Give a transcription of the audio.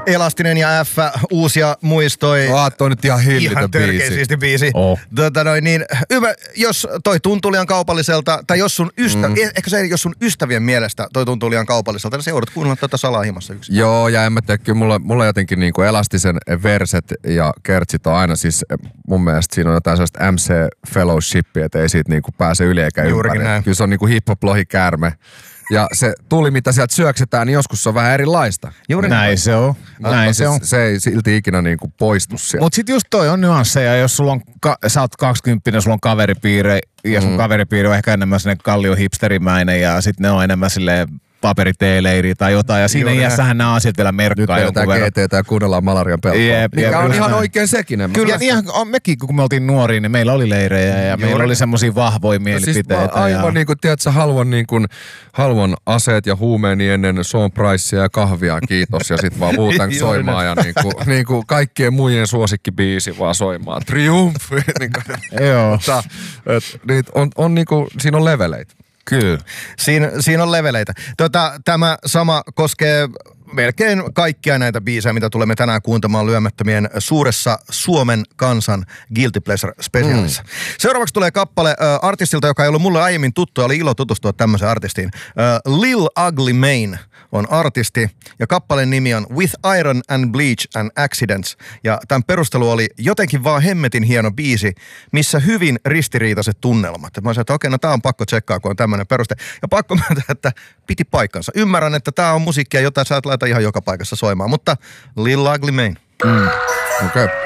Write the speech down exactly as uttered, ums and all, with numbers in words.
Elastinen ja F, uusia muistoi. Oh, toi nyt ihan hillitön ihan törkeä siisti biisi. Oh. Tota noin, niin, ymmär, jos toi tuntuu liian kaupalliselta, tai jos sun, ystä, mm. ehkä se, jos sun ystävien mielestä toi tuntuu liian kaupalliselta, niin se joudut kuunnella tuota salaa himassa yksin. Joo, ja en mä tiedä, kyllä mulla, mulla jotenkin niinku Elastisen verset ja kertsit on aina siis, mun mielestä siinä on jotain sellaista M C-fellowshipia, että ei siitä niinku pääse yli eikä ympäri. Kyllä se on niinku hip-hop-lohikäärme. Ja se tuli, mitä sieltä syöksetään, niin joskus se on vähän erilaista. Juuri näin, näin se on. Näin se, se on. Se ei silti ikinä niinku poistu sieltä. Mut sit just toi on nyansseja, jos sulla on, ka- sä oot kaksikymppinen, sulla on kaveripiiri, ja sun mm. kaveripiiri on ehkä enemmän sinne kallio hipsterimäinen, ja sit ne on enemmän silleen paperiteeleiri tai jotain, ja siinä iässähän nämä asiat vielä merkkaa jonkun verran. Nyt vedetään G T ja kuunnellaan malarian peltoa. Jep, mikä jep, on ihan oikein sekin. Kyllä, ihan, mekin kun me oltiin nuoria, niin meillä oli leirejä ja Juuri. meillä oli semmosia vahvoja mielipiteitä. No siis aivan ja... niin kuin, tiedätkö, haluan, niin kuin, haluan aseet ja huumeeni ennen Sean Pricea ja kahvia, kiitos, ja sit vaan Wu-Tang soimaan ja niin kuin, niin kuin kaikkien muiden suosikkibiisi vaan soimaan. Triumph! niin kuin, Joo. Mutta, et, niin, on, on, niin kuin, siinä on leveleitä. Kyllä. Siinä, siinä on leveleitä. Tota, tämä sama koskee melkein kaikkia näitä biisejä, mitä tulemme tänään kuuntelemaan lyömättömien suuressa Suomen kansan Guilty Pleasure-spesiaalissa. Mm. Seuraavaksi tulee kappale äh, artistilta, joka ei ollut mulle aiemmin tuttu, oli ilo tutustua tämmöiseen artistiin. Äh, Lil Ugly Mane on artisti ja kappaleen nimi on With Iron and Bleach and Accidents. Ja tämän perustelu oli jotenkin vaan hemmetin hieno biisi, missä hyvin ristiriitaiset tunnelmat. Mä sanoin, että okei, no tää on pakko tsekkaa, kun on tämmöinen peruste. Ja pakko myöntää, että piti paikkansa. Ymmärrän, että tää on musiikkia, jota sä et laita ihan joka paikassa soimaan, mutta Lil Ugly Mane. Mm. Okei. Okay.